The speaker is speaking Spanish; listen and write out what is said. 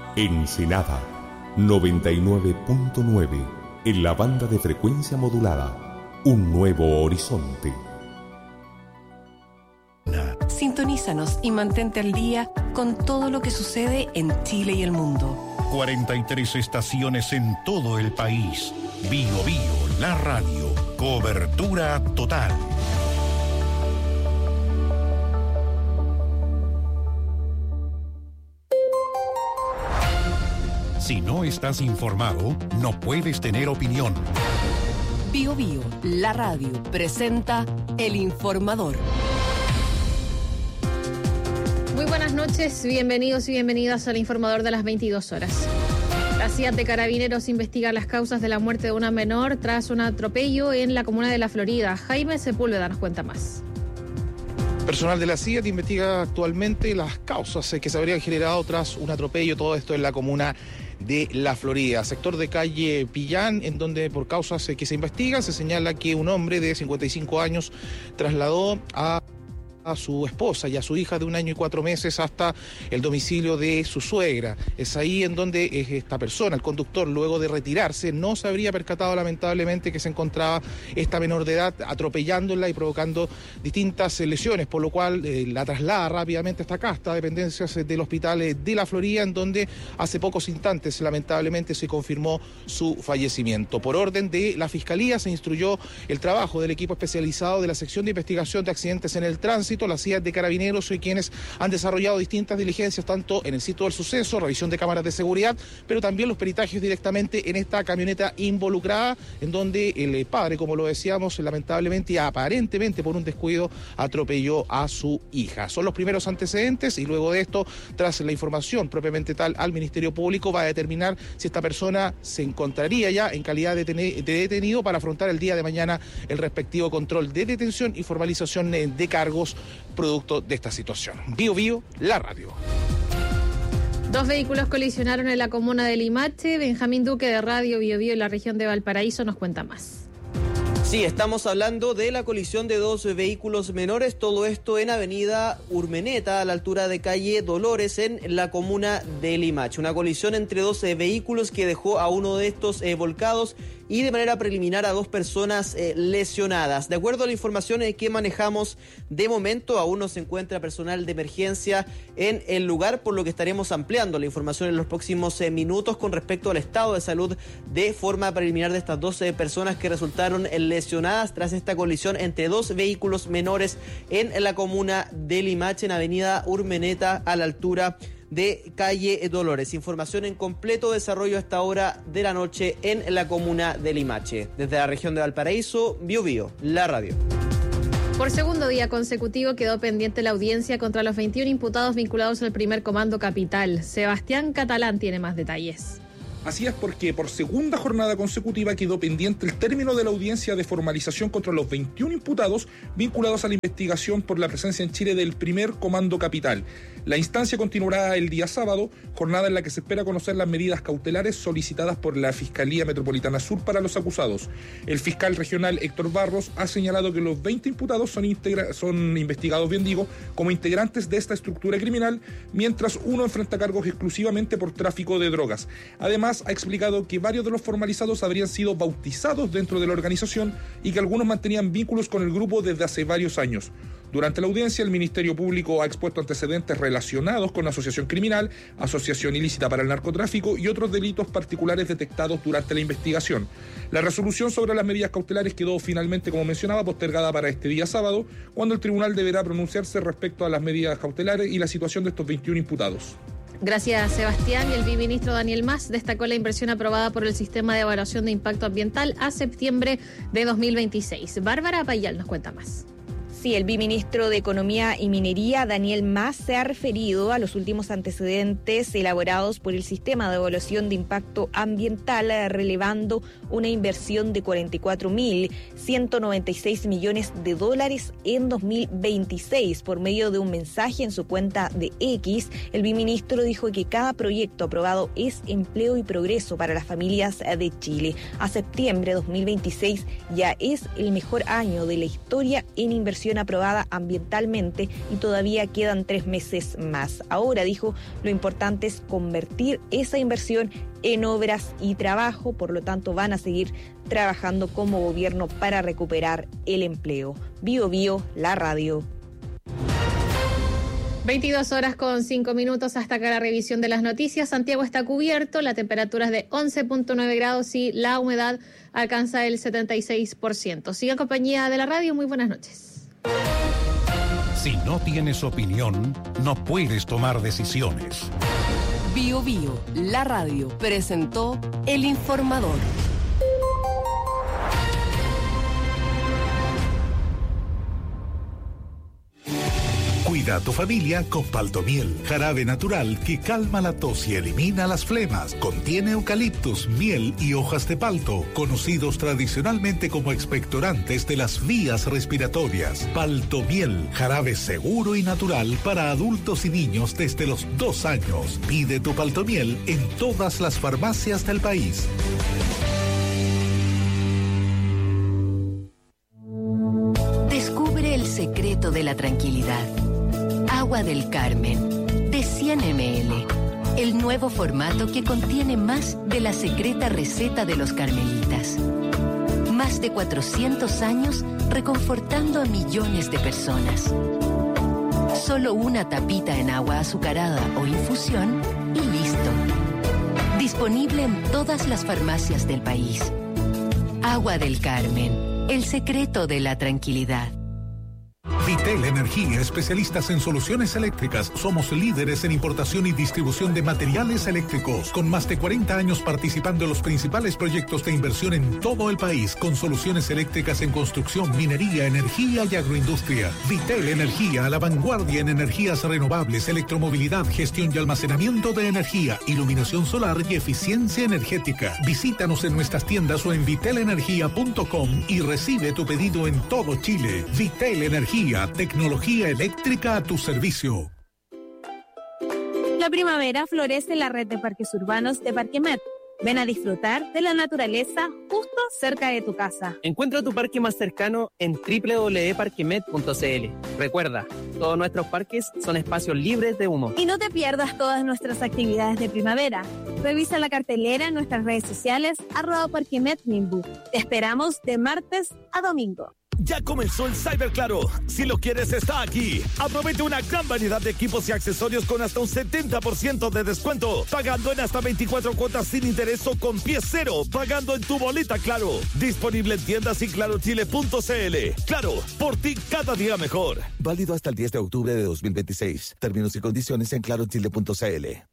Ensenada 99.9 en la banda de frecuencia modulada. Un nuevo horizonte. Sintonízanos y mantente al día con todo lo que sucede en Chile y el mundo. 43 estaciones en todo el país. Bio Bio, la radio. Cobertura total. Si no estás informado, no puedes tener opinión. Bio Bio, la radio, presenta El Informador. Muy buenas noches, bienvenidos y bienvenidas al Informador de las 22 horas. La CIA de Carabineros investiga las causas de la muerte de una menor tras un atropello en la comuna de La Florida. Jaime Sepúlveda nos cuenta más. Personal de la CIA investiga actualmente las causas que se habrían generado tras un atropello, todo esto en la comuna de La Florida, sector de calle Pillán, en donde por causas que se investigan se señala que un hombre de 55 años trasladó a su esposa y a su hija de 1 año y 4 meses hasta el domicilio de su suegra. Es ahí en donde esta persona, el conductor, luego de retirarse, no se habría percatado lamentablemente que se encontraba esta menor de edad atropellándola y provocando distintas lesiones, por lo cual la traslada rápidamente hasta acá, hasta dependencias del hospital de La Florida, en donde hace pocos instantes lamentablemente se confirmó su fallecimiento. Por orden de la Fiscalía se instruyó el trabajo del equipo especializado de la sección de investigación de accidentes en el tránsito, la CIA de Carabineros, y quienes han desarrollado distintas diligencias tanto en el sitio del suceso, revisión de cámaras de seguridad, pero también los peritajes directamente en esta camioneta involucrada, en donde el padre, como lo decíamos, lamentablemente y aparentemente por un descuido atropelló a su hija. Son los primeros antecedentes y luego de esto, tras la información propiamente tal al Ministerio Público, va a determinar si esta persona se encontraría ya en calidad de detenido para afrontar el día de mañana el respectivo control de detención y formalización de cargos producto de esta situación. Bio Bio, la radio. 2 vehículos colisionaron en la comuna de Limache. Benjamín Duque de Radio Bio Bio en la región de Valparaíso nos cuenta más. Sí, estamos hablando de la colisión de 2 vehículos menores, todo esto en avenida Urmeneta, a la altura de calle Dolores, en la comuna de Limache. Una colisión entre 2 vehículos que dejó a uno de estos volcados y de manera preliminar a 2 personas lesionadas. De acuerdo a la información que manejamos de momento, aún no se encuentra personal de emergencia en el lugar, por lo que estaremos ampliando la información en los próximos minutos con respecto al estado de salud de forma preliminar de estas 2 personas que resultaron lesionadas tras esta colisión entre 2 vehículos menores en la comuna de Limache, en avenida Urmeneta, a la altura de calle Dolores. Información en completo desarrollo a esta hora de la noche en la comuna de Limache. Desde la región de Valparaíso, Bio Bio, la radio. Por segundo día consecutivo quedó pendiente la audiencia contra los 21 imputados vinculados al primer Comando Capital. Sebastián Catalán tiene más detalles. Así es, porque por segunda jornada consecutiva quedó pendiente el término de la audiencia de formalización contra los 21 imputados vinculados a la investigación por la presencia en Chile del primer Comando Capital. La instancia continuará el día sábado, jornada en la que se espera conocer las medidas cautelares solicitadas por la Fiscalía Metropolitana Sur para los acusados. El fiscal regional Héctor Barros ha señalado que los 20 imputados son investigados, como integrantes de esta estructura criminal, mientras uno enfrenta cargos exclusivamente por tráfico de drogas. Además, ha explicado que varios de los formalizados habrían sido bautizados dentro de la organización y que algunos mantenían vínculos con el grupo desde hace varios años. Durante la audiencia, el Ministerio Público ha expuesto antecedentes relacionados con asociación criminal, asociación ilícita para el narcotráfico y otros delitos particulares detectados durante la investigación. La resolución sobre las medidas cautelares quedó finalmente, como mencionaba, postergada para este día sábado, cuando el tribunal deberá pronunciarse respecto a las medidas cautelares y la situación de estos 21 imputados. Gracias, Sebastián. Y el viceministro Daniel Mas destacó la inversión aprobada por el Sistema de Evaluación de Impacto Ambiental a septiembre de 2026. Bárbara Payal nos cuenta más. Sí, el viceministro de Economía y Minería, Daniel Mas, se ha referido a los últimos antecedentes elaborados por el Sistema de Evaluación de Impacto Ambiental, relevando una inversión de $44.196 millones en 2026. Por medio de un mensaje en su cuenta de X, el viceministro dijo que cada proyecto aprobado es empleo y progreso para las familias de Chile. A septiembre de 2026 ya es el mejor año de la historia en inversión inversión aprobada ambientalmente y todavía quedan 3 meses más. Ahora, dijo, lo importante es convertir esa inversión en obras y trabajo, por lo tanto van a seguir trabajando como gobierno para recuperar el empleo. Bio Bio, la radio. 22 horas con 5 minutos hasta acá la revisión de las noticias. Santiago está cubierto, la temperatura es de 11.9 grados y la humedad alcanza el 76%. Siga en compañía de la radio, muy buenas noches. Si no tienes opinión, no puedes tomar decisiones. Bio Bio, la radio, presentó El Informador. Cuida a tu familia con Paltomiel, jarabe natural que calma la tos y elimina las flemas. Contiene eucaliptus, miel y hojas de palto, conocidos tradicionalmente como expectorantes de las vías respiratorias. Paltomiel, jarabe seguro y natural para adultos y niños desde los 2 años. Pide tu Paltomiel en todas las farmacias del país. Descubre el secreto de la tranquilidad. Agua del Carmen, de 100 ml. El nuevo formato que contiene más de la secreta receta de los carmelitas. Más de 400 años reconfortando a millones de personas. Solo una tapita en agua azucarada o infusión y listo. Disponible en todas las farmacias del país. Agua del Carmen, el secreto de la tranquilidad. Vitel Energía, especialistas en soluciones eléctricas. Somos líderes en importación y distribución de materiales eléctricos, con más de 40 años participando en los principales proyectos de inversión en todo el país, con soluciones eléctricas en construcción, minería, energía y agroindustria. Vitel Energía, a la vanguardia en energías renovables, electromovilidad, gestión y almacenamiento de energía, iluminación solar y eficiencia energética. Visítanos en nuestras tiendas o en vitelenergia.com y recibe tu pedido en todo Chile. Vitel Energía, tecnología eléctrica a tu servicio. La primavera florece en la red de parques urbanos de Parquemet. Ven a disfrutar de la naturaleza justo cerca de tu casa. Encuentra tu parque más cercano en www.parquemet.cl. Recuerda, todos nuestros parques son espacios libres de humo. Y no te pierdas todas nuestras actividades de primavera. Revisa la cartelera en nuestras redes sociales @parquemetminbu. Te esperamos de martes a domingo. Ya comenzó el Cyber Claro. Si lo quieres, está aquí. Aprovecha una gran variedad de equipos y accesorios con hasta un 70% de descuento. Pagando en hasta 24 cuotas sin interés o con pie cero. Pagando en tu boleta Claro. Disponible en tiendas y clarochile.cl. Claro, por ti cada día mejor. Válido hasta el 10 de octubre de 2026. Términos y condiciones en clarochile.cl.